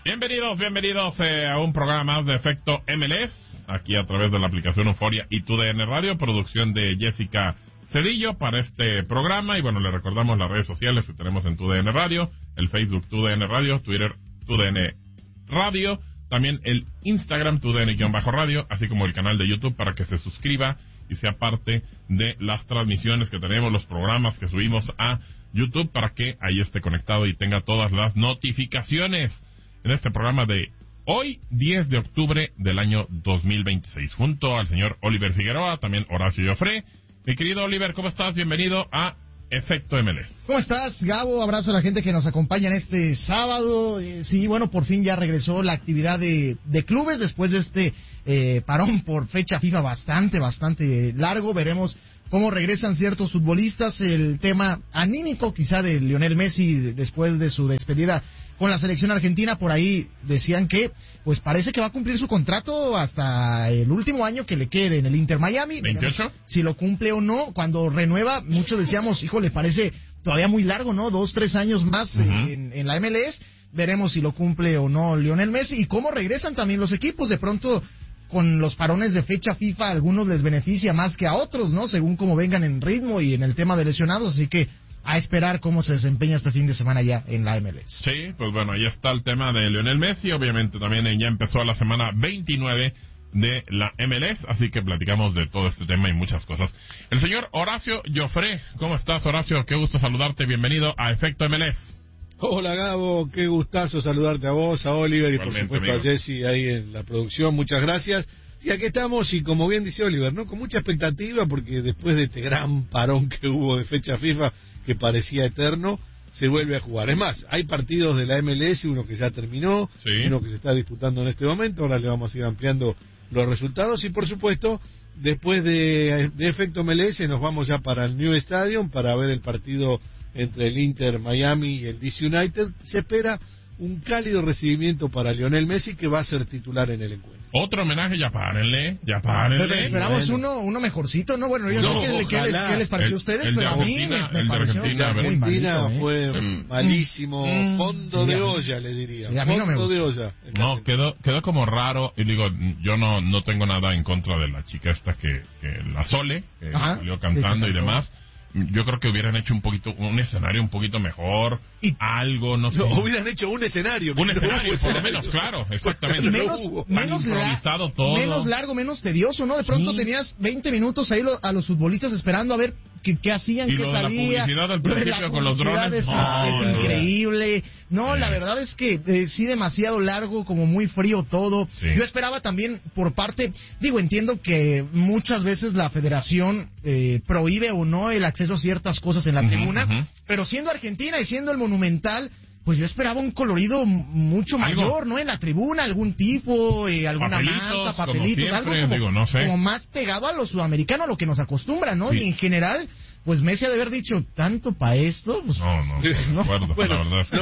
Bienvenidos a un programa más de Efecto MLS, aquí a través de la aplicación Euforia y TUDN Radio, producción de Jessica Cedillo para este programa. Y bueno, le recordamos las redes sociales que tenemos en TUDN Radio, el Facebook TUDN Radio, Twitter TUDN Radio, también el Instagram TUDN-radio, así como el canal de YouTube para que se suscriba y sea parte de las transmisiones que tenemos, los programas que subimos a YouTube, para que ahí esté conectado y tenga todas las notificaciones en este programa de hoy, 10 de octubre del año 2026, junto al señor Oliver Figueroa, también Horacio Joffre. Mi querido Oliver, ¿cómo estás? Bienvenido a Efecto MLS. ¿Cómo estás, Gabo? Abrazo a la gente que nos acompaña en este sábado. Sí, bueno, por fin ya regresó la actividad de clubes después de este parón por fecha FIFA bastante largo. Veremos cómo regresan ciertos futbolistas, el tema anímico quizá de Lionel Messi después de su despedida con la selección argentina. Por ahí decían que pues parece que va a cumplir su contrato hasta el último año que le quede en el Inter Miami. ¿28? Si lo cumple o no, cuando renueva, muchos decíamos, híjole, parece todavía muy largo, ¿no? 2-3 años más en la MLS. Veremos si lo cumple o no Lionel Messi y cómo regresan también los equipos. De pronto, con los parones de fecha FIFA, a algunos les beneficia más que a otros, ¿no? Según cómo vengan en ritmo y en el tema de lesionados, así que a esperar cómo se desempeña este fin de semana ya en la MLS. Sí, pues bueno, ahí está el tema de Lionel Messi. Obviamente también ya empezó la semana 29 de la MLS, así que platicamos de todo este tema y muchas cosas. El señor Horacio Joffre, ¿cómo estás, Horacio? Qué gusto saludarte, bienvenido a Efecto MLS. Hola, Gabo, qué gustazo saludarte a vos, a Oliver y por supuesto amigo a Jessy ahí en la producción, muchas gracias. Sí, aquí estamos y como bien dice Oliver, ¿no? Con mucha expectativa porque después de este gran parón que hubo de fecha FIFA que parecía eterno, se vuelve a jugar. Es más, hay partidos de la MLS, uno que ya terminó, sí, uno que se está disputando en este momento, ahora le vamos a ir ampliando los resultados y por supuesto, después de Efecto MLS nos vamos ya para el New Stadium para ver el partido entre el Inter Miami y el DC United. Se espera un cálido recibimiento para Lionel Messi, que va a ser titular en el encuentro. Otro homenaje, ya párenle. Pero esperamos uno mejorcito, ¿no? Bueno, yo no sé qué les pareció a ustedes, pero a mí me pareció Argentina fue malísimo, fondo de olla, le diría. Sí, a mí no me gustó. De olla. No, quedó como raro, y digo, yo no tengo nada en contra de la chica esta que la Sole, que salió cantando y demás. Yo creo que hubieran hecho un escenario un poquito mejor, algo, no sé. Hubieran hecho un escenario por lo menos, claro, exactamente. Y menos improvisado todo. Menos largo, menos tedioso, ¿no? De pronto tenías 20 minutos ahí a los futbolistas esperando a ver qué hacían, qué salía. Y la publicidad al principio con los drones. Es increíble. No, la verdad es que sí, demasiado largo, como muy frío todo. Sí. Yo esperaba también por parte, entiendo que muchas veces la federación prohíbe o no el acceso a ciertas cosas en la tribuna, pero siendo Argentina y siendo el Monumental, pues yo esperaba un colorido mucho mayor, ¿no? En la tribuna, algún tipo, alguna manta, papelitos, algo como más pegado a lo sudamericano, a lo que nos acostumbra, ¿no? Sí. Y en general, pues Messi ha de haber dicho, ¿tanto para esto? Pues, no. Acuerdo, bueno,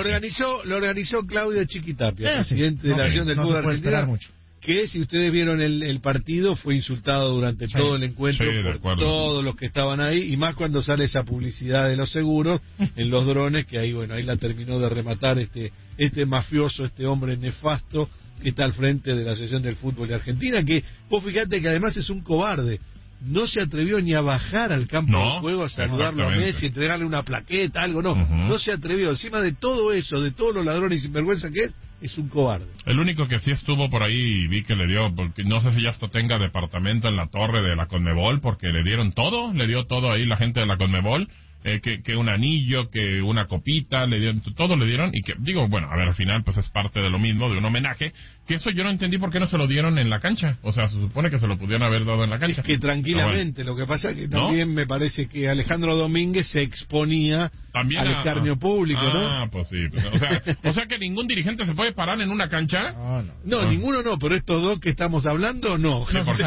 lo organizó Claudio Chiquitapia, presidente de la Nación del Fútbol Argentina, que si ustedes vieron el partido fue insultado durante todo el encuentro por todos los que estaban ahí, y más cuando sale esa publicidad de los seguros en los drones, que ahí la terminó de rematar este mafioso, este hombre nefasto que está al frente de la Asociación del Fútbol de Argentina, que vos fíjate que además es un cobarde. No se atrevió ni a bajar al campo de juego a saludarlo a Messi, entregarle una plaqueta, algo, no se atrevió. Encima de todo eso, de todos los ladrones y sinvergüenza que es un cobarde. El único que sí estuvo por ahí y vi que le dio, porque no sé si ya hasta tenga departamento en la torre de la Conmebol, porque le dio todo ahí la gente de la Conmebol. Que un anillo, que una copita, todo le dieron, y que, al final pues es parte de lo mismo, de un homenaje, que eso yo no entendí por qué no se lo dieron en la cancha, o sea, se supone que se lo pudieron haber dado en la cancha. Es que tranquilamente, lo que pasa es que también me parece que Alejandro Domínguez se exponía al escarnio público, ¿no? Pues sí, o sea que ningún dirigente se puede parar en una cancha. No, ninguno no, pero estos dos que estamos hablando, no.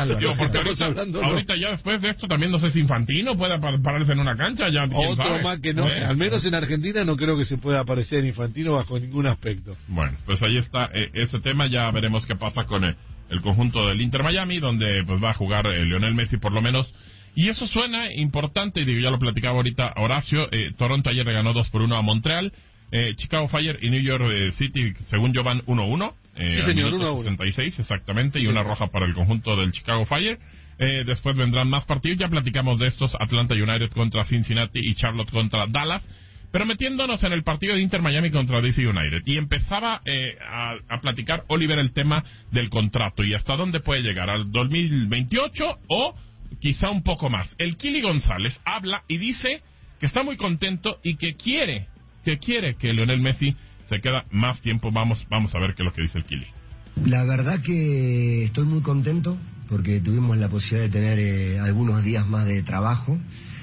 Ahorita ya después de esto también no sé si Infantino puede pararse en una cancha, ya otro más que no, al menos en Argentina no creo que se pueda aparecer Infantino bajo ningún aspecto. Bueno, pues ahí está ese tema, ya veremos qué pasa con el conjunto del Inter Miami, donde pues va a jugar Lionel Messi por lo menos, y eso suena importante, y ya lo platicaba ahorita Horacio. Toronto ayer le ganó 2-1 a Montreal, Chicago Fire y New York City, según yo, van 1-1. Sí, señor, 1-1. 66, exactamente, y una roja para el conjunto del Chicago Fire. Después vendrán más partidos, ya platicamos de estos: Atlanta United contra Cincinnati y Charlotte contra Dallas. Pero metiéndonos en el partido de Inter Miami contra DC United, y empezaba a platicar Oliver el tema del contrato y hasta dónde puede llegar, al 2028 o quizá un poco más. El Kili González habla y dice que está muy contento y que quiere que Lionel Messi se queda más tiempo. Vamos a ver qué es lo que dice el Kili. La verdad que estoy muy contento porque tuvimos la posibilidad de tener algunos días más de trabajo.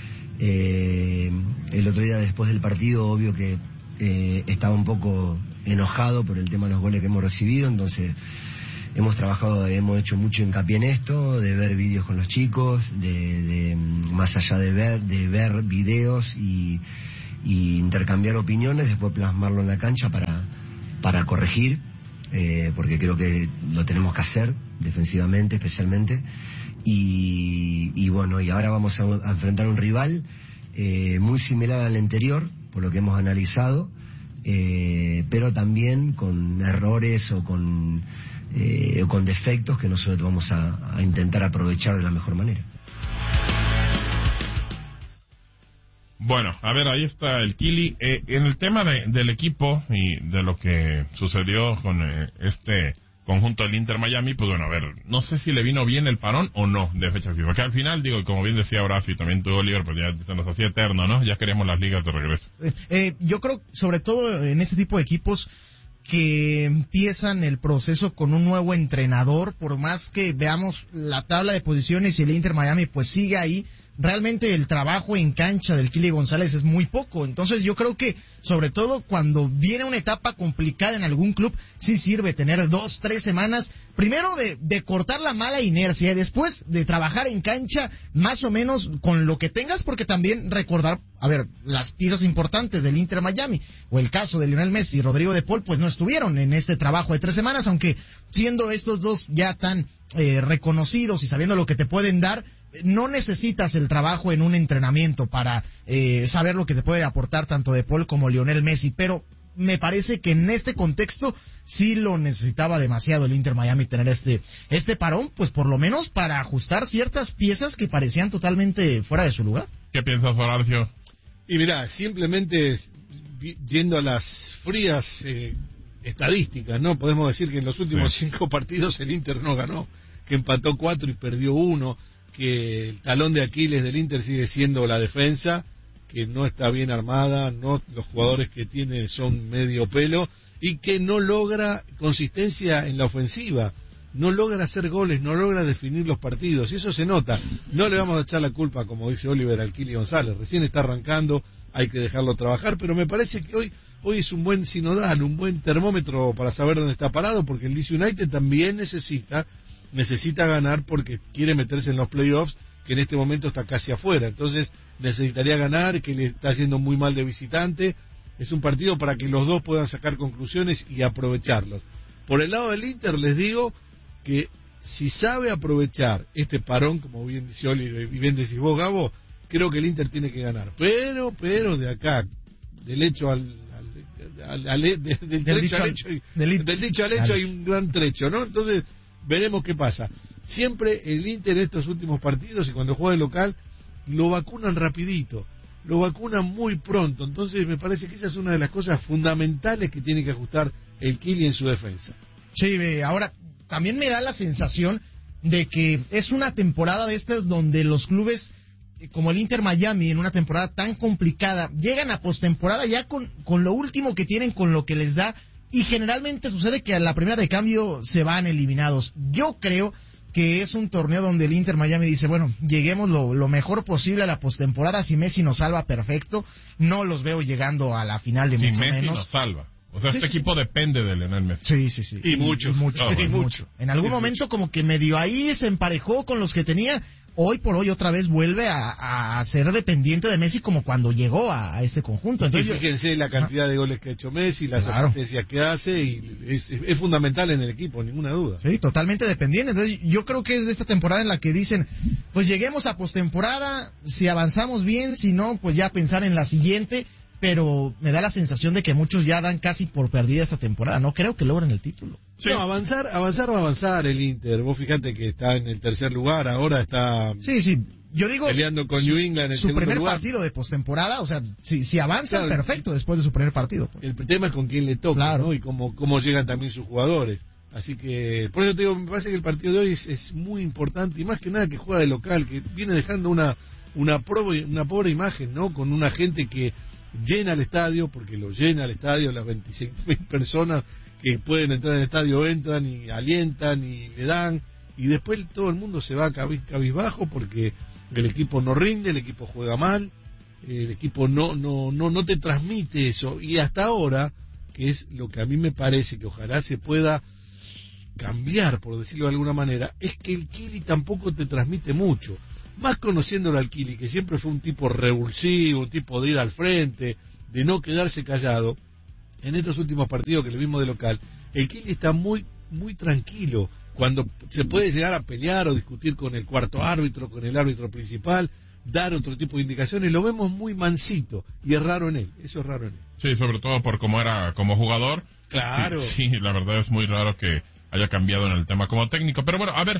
El otro día, después del partido, obvio que estaba un poco enojado por el tema de los goles que hemos recibido, entonces hemos hemos hecho mucho hincapié en esto, de ver vídeos con los chicos, de más allá de ver videos y intercambiar opiniones, después plasmarlo en la cancha para corregir, porque creo que lo tenemos que hacer defensivamente, especialmente. Y bueno, y ahora vamos a enfrentar un rival muy similar al anterior, por lo que hemos analizado, pero también con errores o con defectos que nosotros vamos a intentar aprovechar de la mejor manera. Bueno, a ver, ahí está el Kili. En el tema del equipo y de lo que sucedió con este conjunto del Inter Miami, pues bueno, a ver, no sé si le vino bien el parón o no de fecha FIFA, que al final, digo, como bien decía Horacio y también tú, Oliver, pues ya se nos hacía eterno, ¿no? Ya queríamos las ligas de regreso. Yo creo, sobre todo en este tipo de equipos que empiezan el proceso con un nuevo entrenador, por más que veamos la tabla de posiciones y el Inter Miami pues sigue ahí, realmente el trabajo en cancha del Kili González es muy poco. Entonces yo creo que, sobre todo cuando viene una etapa complicada en algún club, sí sirve tener 2-3 semanas, primero de cortar la mala inercia y después de trabajar en cancha más o menos con lo que tengas, porque también recordar, a ver, las piezas importantes del Inter Miami, o el caso de Lionel Messi y Rodrigo de Paul, pues no estuvieron en este trabajo de 3 semanas, aunque siendo estos dos ya tan reconocidos y sabiendo lo que te pueden dar, no necesitas el trabajo en un entrenamiento para saber lo que te puede aportar tanto De Paul como Lionel Messi, pero me parece que en este contexto sí lo necesitaba demasiado el Inter Miami tener este parón, pues por lo menos para ajustar ciertas piezas que parecían totalmente fuera de su lugar. ¿Qué piensas, Horacio? Y mira, simplemente yendo a las frías estadísticas, ¿no? Podemos decir que en los últimos 5 partidos el Inter no ganó, que empató 4 y perdió 1, que el talón de Aquiles del Inter sigue siendo la defensa, que no está bien armada, no, los jugadores que tiene son medio pelo, y que no logra consistencia en la ofensiva, no logra hacer goles, no logra definir los partidos, y eso se nota. No le vamos a echar la culpa, como dice Oliver, al Kili González, recién está arrancando, hay que dejarlo trabajar, pero me parece que hoy es un buen sinodal, un buen termómetro para saber dónde está parado, porque el DC United también necesita ganar porque quiere meterse en los playoffs, que en este momento está casi afuera, entonces necesitaría ganar, que le está haciendo muy mal de visitante. Es un partido para que los dos puedan sacar conclusiones y aprovecharlos. Por el lado del Inter les digo que si sabe aprovechar este parón, como bien dice Oliver y bien decís vos, Gabo, creo que el Inter tiene que ganar, pero de acá, del hecho del dicho al hecho hay un gran trecho, ¿no? Entonces veremos qué pasa. Siempre el Inter en estos últimos partidos y cuando juega de local lo vacunan rapidito, lo vacunan muy pronto, entonces me parece que esa es una de las cosas fundamentales que tiene que ajustar el Kili en su defensa. Sí, ahora también me da la sensación de que es una temporada de estas donde los clubes como el Inter Miami, en una temporada tan complicada, llegan a postemporada ya con lo último que tienen, con lo que les da, y generalmente sucede que a la primera de cambio se van eliminados. Yo creo que es un torneo donde el Inter Miami dice, bueno, lleguemos lo mejor posible a la postemporada, si Messi nos salva, perfecto, no los veo llegando a la final de mucho Messi menos. Nos salva. O sea, este equipo depende de Lionel Messi. Sí. Y mucho. En algún momento como que medio ahí se emparejó con los que tenía. Hoy por hoy otra vez vuelve a ser dependiente de Messi como cuando llegó a este conjunto. Entonces, fíjense la cantidad de goles que ha hecho Messi, las asistencias que hace, y es fundamental en el equipo, ninguna duda. Sí, totalmente dependiente. Entonces yo creo que es de esta temporada en la que dicen, pues lleguemos a postemporada, si avanzamos bien, si no, pues ya pensar en la siguiente, pero me da la sensación de que muchos ya dan casi por perdida esta temporada. No creo que logren el título. Sí. No, avanzar va a avanzar el Inter. Vos fíjate que está en el tercer lugar, ahora está yo digo, peleando con New England en el su primer lugar. partido de postemporada, o sea, si avanza, claro, perfecto, después de su primer partido. Pues. El tema es con quién le toca, claro, ¿no? Y cómo llegan también sus jugadores. Así que, por eso te digo, me parece que el partido de hoy es muy importante, y más que nada que juega de local, que viene dejando una pobre imagen, ¿no? Con una gente que llena el estadio, porque lo llena el estadio, las 26.000 personas que pueden entrar al estadio entran y alientan y le dan, y después todo el mundo se va cabizbajo porque el equipo no rinde, el equipo juega mal, el equipo no te transmite eso, y hasta ahora, que es lo que a mí me parece que ojalá se pueda cambiar, por decirlo de alguna manera, es que el Kili tampoco te transmite mucho, más conociéndolo al Kili, que siempre fue un tipo revulsivo, un tipo de ir al frente, de no quedarse callado. En estos últimos partidos que le vimos de local, el Kili está muy tranquilo, cuando se puede llegar a pelear o discutir con el cuarto árbitro, con el árbitro principal, dar otro tipo de indicaciones, lo vemos muy mansito, y es raro en él, eso es raro en él. Sí, sobre todo por cómo era como jugador. Claro. Sí, la verdad es muy raro que haya cambiado en el tema como técnico, pero bueno, a ver,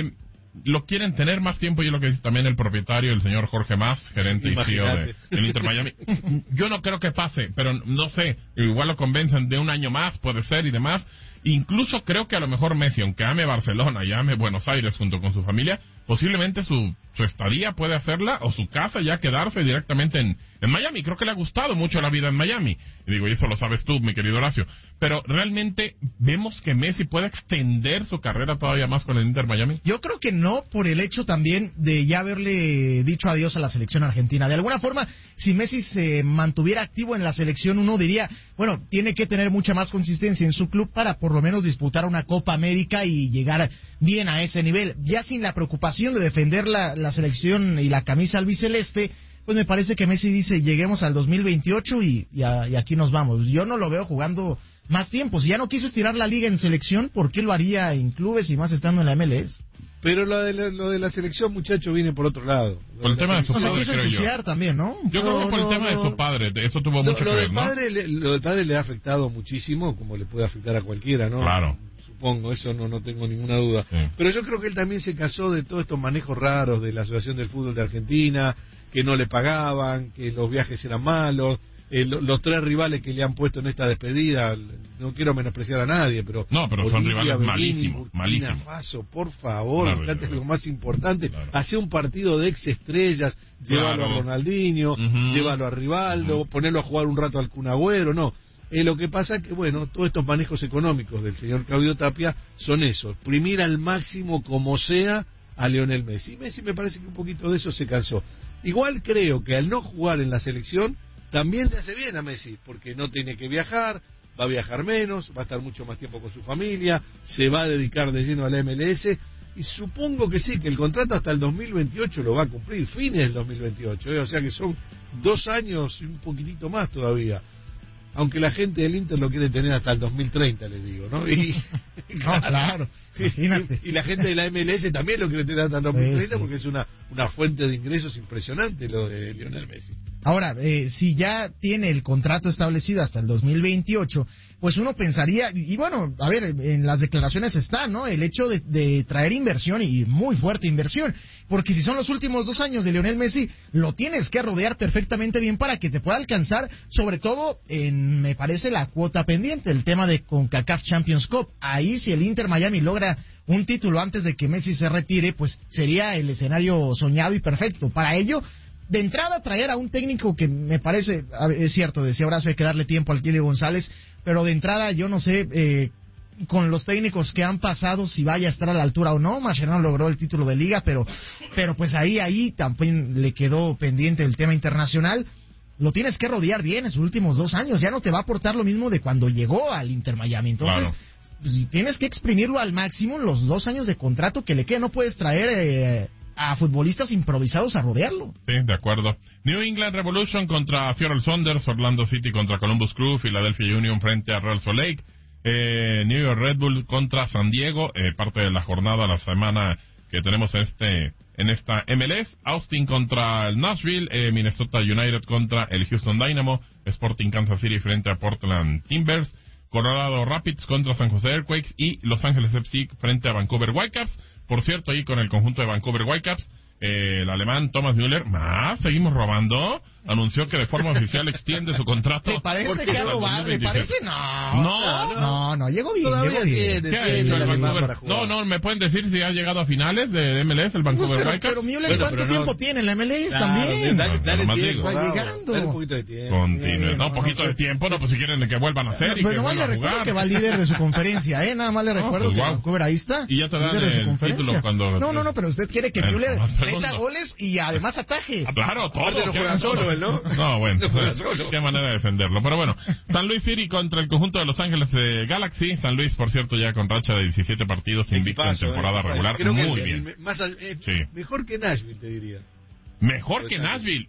lo quieren tener más tiempo, y es lo que dice también el propietario, el señor Jorge Mas, gerente y CEO del Inter Miami. Yo no creo que pase, pero no sé, igual lo convencen de un año más, puede ser, y demás. Incluso creo que a lo mejor Messi, aunque ame Barcelona y ame Buenos Aires junto con su familia, posiblemente su estadía puede hacerla, o su casa ya quedarse directamente en Miami. Creo que le ha gustado mucho la vida en Miami. Y digo, y eso lo sabes tú, mi querido Horacio. Pero realmente vemos que Messi puede extender su carrera todavía más con el Inter Miami. Yo creo que no, por el hecho también de ya haberle dicho adiós a la selección argentina. De alguna forma, si Messi se mantuviera activo en la selección, uno diría, bueno, tiene que tener mucha más consistencia en su club para por lo menos disputar una Copa América y llegar bien a ese nivel. Ya sin la preocupación de defender la selección y la camisa albiceleste, pues me parece que Messi dice, lleguemos al 2028 y aquí nos vamos. Yo no lo veo jugando más tiempo. Si ya no quiso estirar la liga en selección, ¿por qué lo haría en clubes y más estando en la MLS? Pero lo de la selección, muchacho, viene por otro lado. Por el tema de su padre, quiso ensuciar también, ¿no? Yo creo que por el tema de su padre, eso tuvo mucho que ver, ¿no? Lo del padre le ha afectado muchísimo, como le puede afectar a cualquiera, ¿no? Claro. Supongo, eso no tengo ninguna duda. Sí. Pero yo creo que él también se casó de todos estos manejos raros de la Asociación del Fútbol de Argentina, que no le pagaban, que los viajes eran malos, los 3 rivales que le han puesto en esta despedida, no quiero menospreciar a nadie, pero Bolivia, son rivales malísimos, malísimos. Faso, por favor, claro, es lo más importante, claro. Hace un partido de ex estrellas, llévalo a Ronaldinho, llévalo a Rivaldo, ponerlo a jugar un rato al Kun Agüero, no. Lo que pasa es que, bueno, todos estos manejos económicos del señor Claudio Tapia son eso, exprimir al máximo como sea a Lionel Messi. Messi me parece que un poquito de eso se cansó. Igual creo que al no jugar en la selección también le hace bien a Messi, porque no tiene que viajar, va a viajar menos, va a estar mucho más tiempo con su familia, se va a dedicar de lleno a la MLS, y supongo que sí, que el contrato hasta el 2028 lo va a cumplir, fines del 2028, o sea que son 2 años y un poquitito más todavía. Aunque la gente del Inter lo quiere tener hasta el 2030, les digo, ¿no? Claro. Imagínate. Y la gente de la MLS también lo quiere tener hasta el 2030 porque es una fuente de ingresos impresionante lo de Lionel Messi. Ahora, si ya tiene el contrato establecido hasta el 2028, pues uno pensaría, y bueno, a ver, en las declaraciones está, ¿no? El hecho de traer inversión, y muy fuerte inversión, porque si son los últimos 2 años de Lionel Messi, lo tienes que rodear perfectamente bien para que te pueda alcanzar, sobre todo en, me parece, la cuota pendiente, el tema de CONCACAF Champions Cup. Ahí, si el Inter Miami logra un título antes de que Messi se retire, pues sería el escenario soñado y perfecto. Para ello, de entrada, traer a un técnico que me parece, es cierto, decía Horacio, hay que darle tiempo al Kili González, pero de entrada yo no sé, con los técnicos que han pasado, si vaya a estar a la altura o no. Mascherano logró el título de liga, pero pues ahí también le quedó pendiente el tema internacional. Lo tienes que rodear bien en sus últimos 2 años, ya no te va a aportar lo mismo de cuando llegó al Inter Miami, entonces pues, tienes que exprimirlo al máximo los 2 años de contrato que le queda, no puedes traer a futbolistas improvisados a rodearlo. Sí, de acuerdo. New England Revolution contra Seattle Sounders, Orlando City contra Columbus Crew, Philadelphia Union frente a Real Salt Lake, New York Red Bull contra San Diego, parte de la jornada la semana que tenemos en esta MLS. Austin contra el Nashville, Minnesota United contra el Houston Dynamo, Sporting Kansas City frente a Portland Timbers, Colorado Rapids contra San Jose Earthquakes y Los Ángeles FC frente a Vancouver Whitecaps. Por cierto, ahí con el conjunto de Vancouver Whitecaps, el alemán Thomas Müller, seguimos robando, anunció que de forma oficial extiende su contrato. ¿Te parece que ha robado? ¿Le parece? No, llegó bien. Todavía No, ¿me pueden decir si ha llegado a finales de MLS el Vancouver Whitecaps? Pero Müller, ¿cuánto tiempo tiene en la MLS también? Dale tiempo, va llegando. Dale un poquito de tiempo. Poquito de tiempo, pues si quieren que vuelvan a hacer y que vuelvan a jugar. Recuerdo que va líder de su conferencia, nada más le recuerdo que Vancouver ahí está. Y ya te dan el título cuando... No, pero usted quiere que Müller meta goles y además ataje. Claro, todo. No juega solo él, ¿no? No, bueno, qué manera de defenderlo. Pero bueno, San Luis City contra el conjunto de Los Ángeles Galaxy. San Luis, por cierto, ya con racha de 17 partidos invicto en temporada regular. Creo muy bien. Mejor que Nashville, te diría. Mejor que Nashville.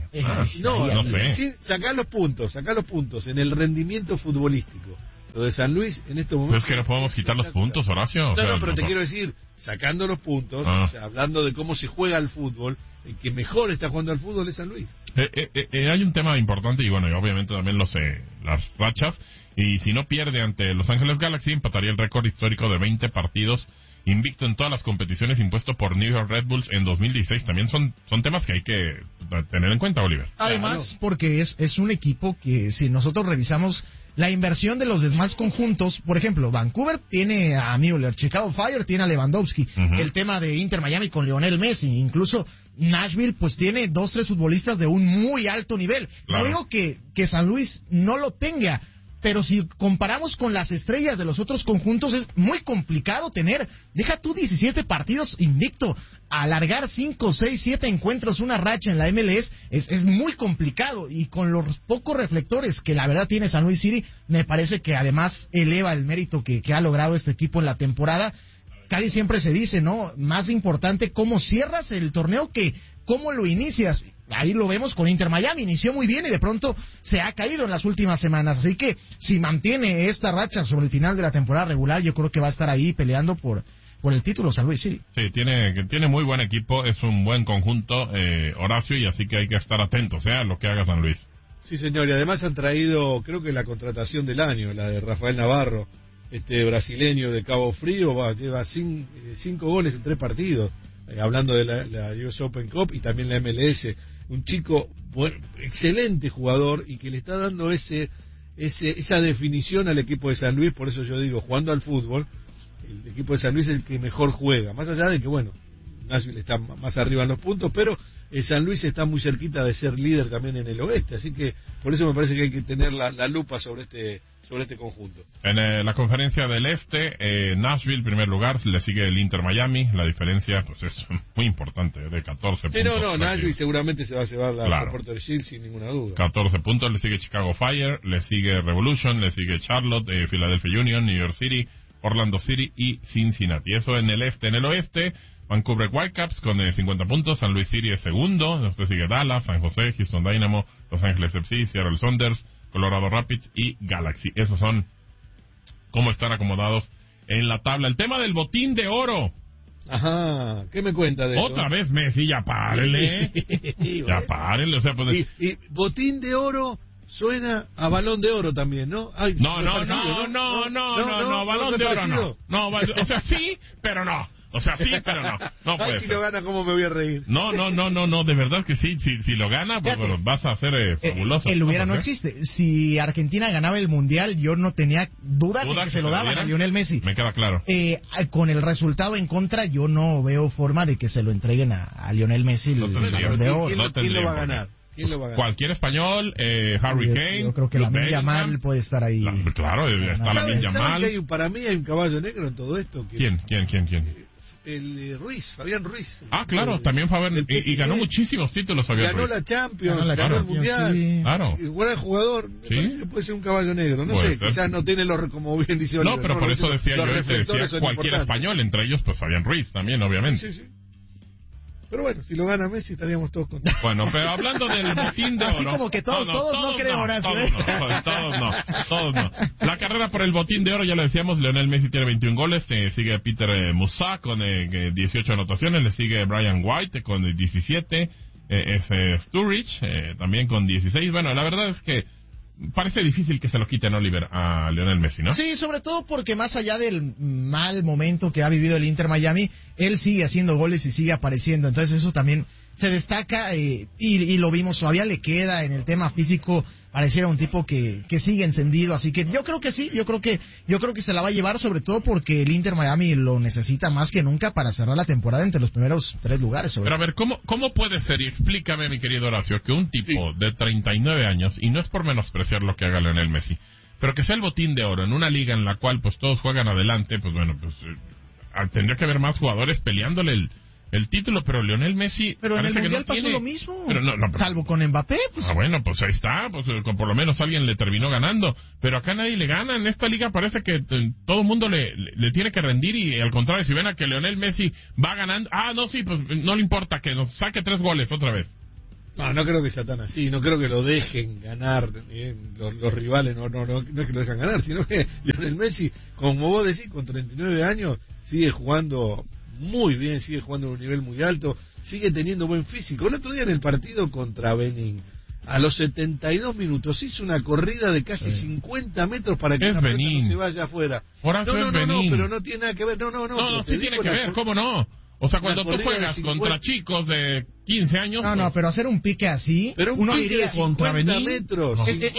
No sé. Sí, sacar los puntos en el rendimiento futbolístico. Lo de San Luis en estos momentos... Pero es que no podemos quitar los puntos, Horacio. Pero te quiero decir, sacando los puntos, hablando de cómo se juega el fútbol, el que mejor está jugando al fútbol es San Luis. Hay un tema importante y bueno, y obviamente también las rachas. Y si no pierde ante Los Ángeles Galaxy, empataría el récord histórico de 20 partidos invicto en todas las competiciones impuesto por New York Red Bulls en 2016. También son temas que hay que tener en cuenta, Oliver. Además, porque es un equipo que si nosotros revisamos la inversión de los demás conjuntos, por ejemplo, Vancouver tiene a Müller, Chicago Fire tiene a Lewandowski, el tema de Inter Miami con Lionel Messi, incluso Nashville pues tiene 2-3 futbolistas de un muy alto nivel. Claro. No digo que San Luis no lo tenga, pero si comparamos con las estrellas de los otros conjuntos es muy complicado deja tú 17 partidos invicto, alargar 5, 6, 7 encuentros, una racha en la MLS es muy complicado, y con los pocos reflectores que la verdad tiene San Luis City, me parece que además eleva el mérito que ha logrado este equipo en la temporada. Casi siempre se dice, ¿no? Más importante cómo cierras el torneo que cómo lo inicias. Ahí lo vemos con Inter Miami, inició muy bien y de pronto se ha caído en las últimas semanas, así que si mantiene esta racha sobre el final de la temporada regular, yo creo que va a estar ahí peleando por el título San Luis, sí. Sí, tiene muy buen equipo, es un buen conjunto, Horacio, y así que hay que estar atentos, a lo que haga San Luis. Sí, señor, y además han traído, creo que la contratación del año, la de Rafael Navarro, brasileño de Cabo Frío, lleva 5 goles en 3 partidos, hablando de la US Open Cup y también la MLS, un chico excelente jugador y que le está dando esa definición al equipo de San Luis. Por eso yo digo, jugando al fútbol, el equipo de San Luis es el que mejor juega, más allá de que Nashville está más arriba en los puntos, pero San Luis está muy cerquita de ser líder también en el oeste, así que por eso me parece que hay que tener la lupa sobre este conjunto. En la conferencia del Este, Nashville, primer lugar, le sigue el Inter Miami. La diferencia pues es muy importante, de 14 puntos. Nashville seguramente se va a llevar la Supporter Shield sin ninguna duda. 14 puntos, le sigue Chicago Fire, le sigue Revolution, le sigue Charlotte, Philadelphia Union, New York City, Orlando City y Cincinnati. Eso en el Este. En el Oeste, Vancouver Whitecaps con 50 puntos, San Luis City es segundo, después sigue Dallas, San José, Houston Dynamo, Los Ángeles FC, Seattle Sounders, Colorado Rapids y Galaxy. Esos son cómo están acomodados en la tabla. El tema del botín de oro. Ajá, ¿qué me cuenta de eso? Otra vez Messi, ya párenle. Ya párenle, o sea, pues... Y botín de oro suena a balón de oro también, ¿no? Ay, no, balón de oro no. No, o sea, sí, pero no. O sea, sí, pero no. No puede si lo gana, ¿cómo me voy a reír? No, de verdad que sí. Si lo gana, pues bueno, vas a ser fabuloso. El hubiera no existe. Si Argentina ganaba el Mundial, yo no tenía dudas en que se lo daban a Lionel Messi. Me queda claro. Con el resultado en contra, yo no veo forma de que se lo entreguen a Lionel Messi el balón de oro. ¿Quién lo va a ganar? Cualquier español, Harry Kane. Yo creo que Lamine Yamal puede estar ahí. Claro, está Lamine Yamal. Para mí hay un caballo negro en todo esto. ¿Quién? El Fabián Ruiz. Claro, también Fabián, y ganó muchísimos títulos Fabián Ruiz. Ganó la Champions, ganó el Mundial. Sí. Claro. Buen jugador, me parece que puede ser un caballo negro. No sé, quizás no tiene como bien dice Oliver. No, pero por eso decía yo, cualquier español, entre ellos pues Fabián Ruiz también, obviamente. Sí. Pero bueno, si lo gana Messi estaríamos todos contentos. Bueno, pero hablando del botín de oro... Así como que todos no creo, Horacio. Todos no. La carrera por el botín de oro, ya lo decíamos, Lionel Messi tiene 21 goles, sigue Peter Musa con 18 anotaciones, le sigue Brian White con 17, Sturridge también con 16. Bueno, la verdad es que parece difícil que se lo quiten, Oliver, a Lionel Messi, ¿no? Sí, sobre todo porque más allá del mal momento que ha vivido el Inter Miami, él sigue haciendo goles y sigue apareciendo, entonces eso también se destaca y lo vimos, todavía le queda en el tema físico, pareciera un tipo que sigue encendido, así que yo creo que sí, yo creo que se la va a llevar, sobre todo porque el Inter Miami lo necesita más que nunca para cerrar la temporada entre los primeros 3 lugares. Pero a ver, ¿cómo puede ser? Y explícame, mi querido Horacio, que un tipo de 39 años, y no es por menospreciar lo que haga Lionel Messi, pero que sea el botín de oro en una liga en la cual pues todos juegan adelante, pues bueno, pues tendría que haber más jugadores peleándole el título, pero Lionel Messi... Pero en el Mundial no pasó tiene... lo mismo, pero salvo con Mbappé. Pues... bueno, pues ahí está, pues por lo menos alguien le terminó ganando, pero acá nadie le gana. En esta liga parece que todo el mundo le tiene que rendir, y al contrario, si ven a que Lionel Messi va ganando, pues no le importa que nos saque 3 goles otra vez. No creo que sea tan así, no creo que lo dejen ganar los rivales, no es que lo dejan ganar, sino que Lionel Messi, como vos decís, con 39 años, sigue jugando muy bien, sigue jugando a un nivel muy alto, sigue teniendo buen físico. El otro día en el partido contra Benín, a los 72 minutos hizo una corrida de casi 50 metros para que la pelota no se vaya afuera. No, pero no tiene nada que ver, no, sí tiene que ver, ¿cómo no? O sea, cuando tú juegas contra chicos de 15 años... No, pero hacer un pique así... Pero uno pique diría, de 50 metros.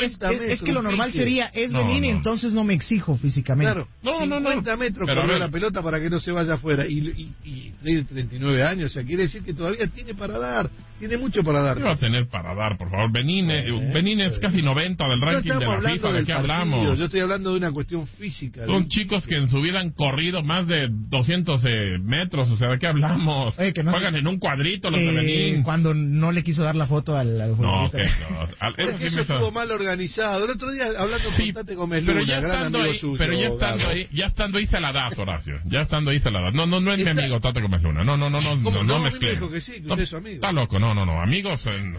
Es que lo normal sería, Benín, entonces no me exijo físicamente. Claro, 50 metros corrió la pelota para que no se vaya afuera. Y tiene 39 años, o sea, quiere decir que todavía tiene para dar. Tiene mucho para dar. ¿Qué va a tener para dar, por favor? Benín es casi 90 del ranking de la FIFA, ¿de qué hablamos? Yo estoy hablando de una cuestión física. Son chicos que en su vida han corrido más de 200 metros, o sea, ¿de qué hablamos? Juegan en un cuadrito los de Benín. Cuando no le quiso dar la foto al futbolista. Porque eso estuvo mal organizado. El otro día, hablando con Tate Gómez Luna, gran amigo suyo. Pero ya estando ahí se la das, Horacio. Ya estando ahí se la das. No es mi amigo Tate Gómez Luna. No mezclemos. Me dijo que sí, que es su amigo. Está loco, no. Amigos,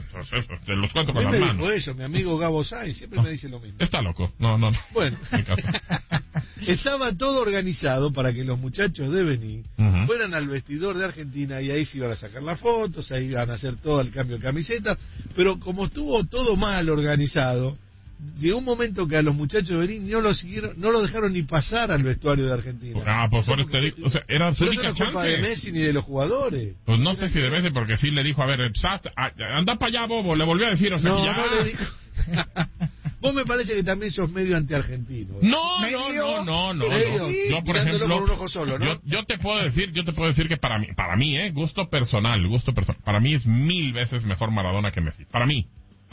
te los cuento con las manos. Me dijo eso, mi amigo Gabo Sainz, siempre me dice lo mismo. Está loco, no. Bueno, estaba todo organizado para que los muchachos de Benín fueran al vestidor de Argentina y ahí se iban a sacar las fotos, ahí iban a hacer todo el cambio de camiseta, pero como estuvo todo mal organizado, llegó un momento que a los muchachos de Benín no lo dejaron ni pasar al vestuario de Argentina. Pues por eso te digo, o sea, era su única chance. No es culpa de Messi ni de los jugadores. Pues no sé si de Messi, porque sí le dijo, a ver, anda para allá, bobo, le volvió a decir, o sea, no le dijo. Vos me parece que también sos medio antiargentino. No. Yo, por ejemplo, por un ojo solo, ¿no? yo te puedo decir que para mí, gusto personal, para mí es 1000 veces mejor Maradona que Messi. Para mí.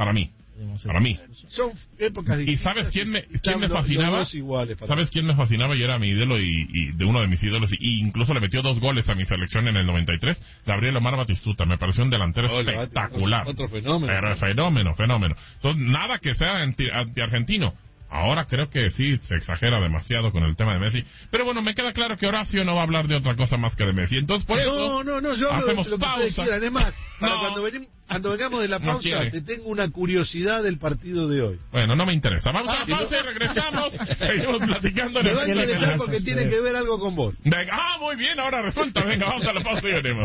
Son épocas distintas. ¿Y sabes quién me fascinaba? ¿Sabes quién me fascinaba y era mi ídolo y de uno de mis ídolos? Y incluso le metió 2 goles a mi selección en el 93. Gabriel Omar Batistuta. Me pareció un delantero espectacular. Otro fenómeno. Pero fenómeno. Entonces, nada que sea anti-argentino. Ahora creo que sí se exagera demasiado con el tema de Messi. Pero bueno, me queda claro que Horacio no va a hablar de otra cosa más que de Messi. Entonces, por eso yo hacemos lo que pausa. ustedes quieran. Es más, cuando vengamos de la pausa, te tengo una curiosidad del partido de hoy. Bueno, no me interesa. Vamos a la pausa y regresamos. Seguimos platicando. Me va a interesar porque tiene que ver algo con vos. Venga, muy bien, ahora resulta. Venga, vamos a la pausa y venimos.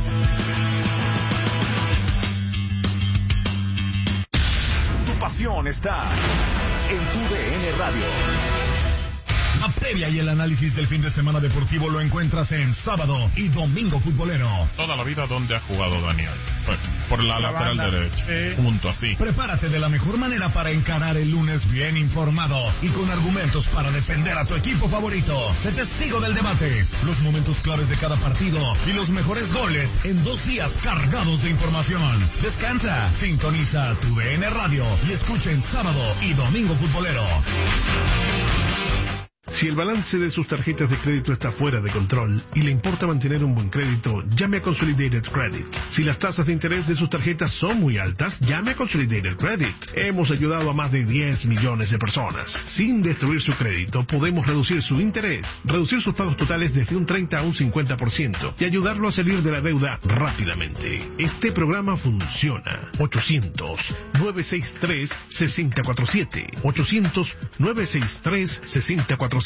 Tu pasión está en tu DN Radio. La previa y el análisis del fin de semana deportivo lo encuentras en Sábado y Domingo Futbolero. Toda la vida, ¿dónde ha jugado Daniel? Pues, por la lateral derecha, junto así. Prepárate de la mejor manera para encarar el lunes bien informado y con argumentos para defender a tu equipo favorito. Sé testigo del debate, los momentos claves de cada partido y los mejores goles en 2 días cargados de información. Descansa, sintoniza tu DN Radio y escucha en Sábado y Domingo Futbolero. Si el balance de sus tarjetas de crédito está fuera de control y le importa mantener un buen crédito, llame a Consolidated Credit. Si las tasas de interés de sus tarjetas son muy altas, llame a Consolidated Credit. Hemos ayudado a más de 10 millones de personas. Sin destruir su crédito, podemos reducir su interés, reducir sus pagos totales desde un 30 a un 50% y ayudarlo a salir de la deuda rápidamente. Este programa funciona. 800-963-6047. 800-963-6047.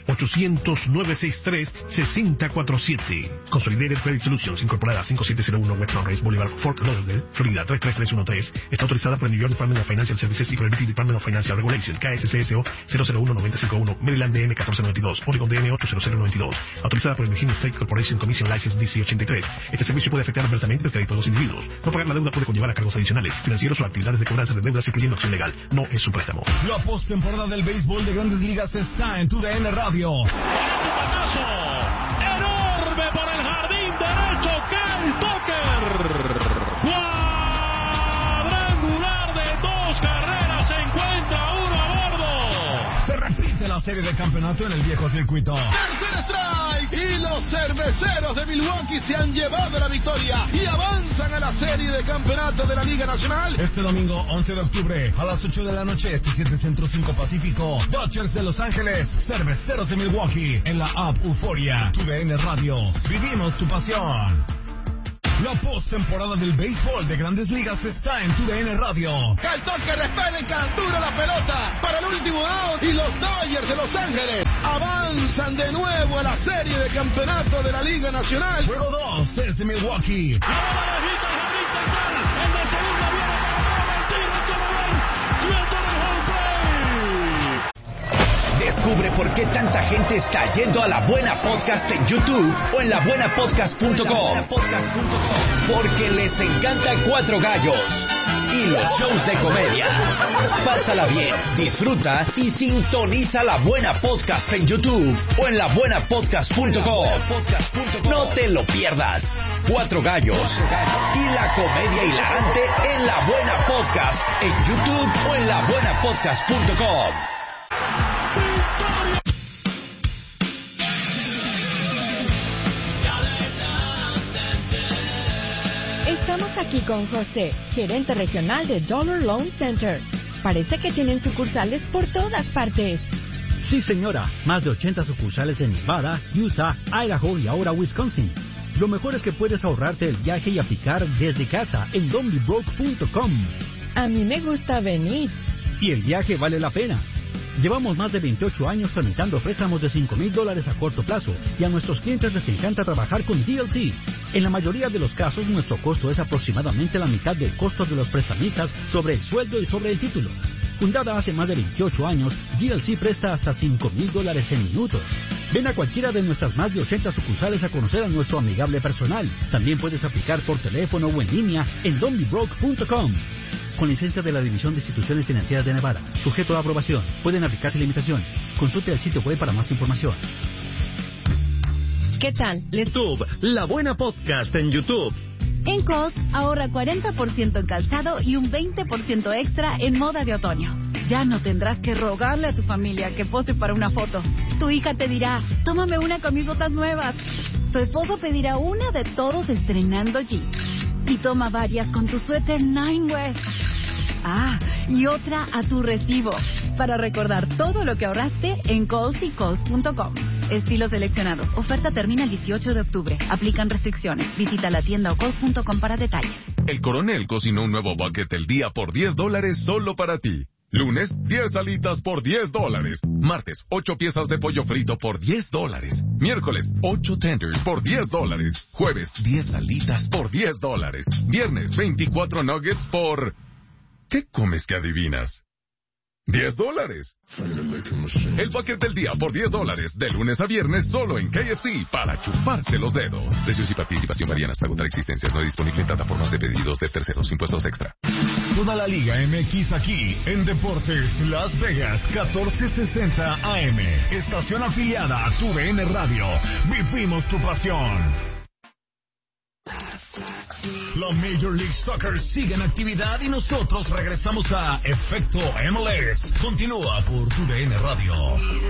800-963-6047. Consolidated Credit Solutions, incorporada 5701 West Sunrise Boulevard, Fort Lauderdale, Florida 33313. Está autorizada por el New York Department of Financial Services y por el British Department of Financial Regulation, KSCSO 001951, Maryland DM 1492, Oregon DM 80092. Autorizada por el Virginia State Corporation Commission License DC 83. Este servicio puede afectar adversamente el crédito de los individuos. No pagar la deuda puede conllevar a cargos adicionales, financieros o actividades de cobranza de deudas, incluyendo acción legal. No es un préstamo. La postemporada del béisbol de Grandes Ligas está en TUDN Radio. ¡Batazo enorme por el jardín derecho! ¡Kyle Tucker! ¡Cuadrangular de 2 carreras! ¡Se encuentra uno a bordo! Se repite la serie de campeonato en el viejo circuito. ¡Tercer strike! Y los cerveceros de Milwaukee se han llevado la victoria y avanzan a la serie de campeonato de la Liga Nacional. Este domingo, 11 de octubre, a las 8 de la noche, 7 Centro 5 Pacífico, Dodgers de Los Ángeles, Cerveceros de Milwaukee, en la app Euforia, TUDN Radio. Vivimos tu pasión. La postemporada del béisbol de Grandes Ligas está en TUDN Radio. Kyle Tucker espera en captura la pelota para el último out y los Dodgers de Los Ángeles avanzan de nuevo a la serie de campeonato de la Liga Nacional. Juego 2 desde Milwaukee. La bola bajita al jardín central. El de segunda viene para el tiro. Quieto en el home play. Descubre por qué tanta gente está yendo a La Buena Podcast en YouTube o en labuenapodcast.com. Porque les encanta Cuatro Gallos y los shows de comedia. Pásala bien, disfruta y sintoniza La Buena Podcast en YouTube o en labuenapodcast.com. No te lo pierdas. Cuatro Gallos y la comedia hilarante en La Buena Podcast en YouTube o en labuenapodcast.com. Estamos aquí con José, gerente regional de Dollar Loan Center. Parece que tienen sucursales por todas partes. Sí, señora. Más de 80 sucursales en Nevada, Utah, Idaho y ahora Wisconsin. Lo mejor es que puedes ahorrarte el viaje y aplicar desde casa en donbybroke.com. A mí me gusta venir. Y el viaje vale la pena. Llevamos más de 28 años tramitando préstamos de $5,000 a corto plazo y a nuestros clientes les encanta trabajar con DLC. En la mayoría de los casos, nuestro costo es aproximadamente la mitad del costo de los prestamistas sobre el sueldo y sobre el título. Fundada hace más de 28 años, DLC presta hasta $5,000 en minutos. Ven a cualquiera de nuestras más de 80 sucursales a conocer a nuestro amigable personal. También puedes aplicar por teléfono o en línea en donbybroke.com. Con licencia de la División de Instituciones Financieras de Nevada. Sujeto a aprobación. Pueden aplicarse limitaciones. Consulte el sitio web para más información. ¿Qué tal? YouTube, La Buena Podcast en YouTube. En Kohl's ahorra 40% en calzado y un 20% extra en moda de otoño. Ya no tendrás que rogarle a tu familia que pose para una foto. Tu hija te dirá, tómame una con mis botas nuevas. Tu esposo pedirá una de todos estrenando jeans. Y toma varias con tu suéter Nine West. Ah, y otra a tu recibo. Para recordar todo lo que ahorraste en Kohl's y Kohl's.com. Estilos seleccionados. Oferta termina el 18 de octubre. Aplican restricciones. Visita la tienda o Kohl's.com para detalles. El Coronel cocinó un nuevo bucket del día por $10 solo para ti. Lunes, 10 alitas por $10. Martes, 8 piezas de pollo frito por $10. Miércoles, 8 tenders por $10. Jueves, 10 alitas por $10. Viernes, 24 nuggets por... ¿Qué comes que adivinas? $10. El bucket del día por $10, de lunes a viernes solo en KFC para chuparse los dedos. Precios y participación varían hasta agotar existencias. No disponible en plataformas de pedidos de terceros, impuestos extra. Toda la Liga MX aquí en Deportes Las Vegas 1460 AM. Estación afiliada a TUDN Radio. Vivimos tu pasión. La Major League Soccer sigue en actividad y nosotros regresamos a Efecto MLS. Continúa por TUDN Radio.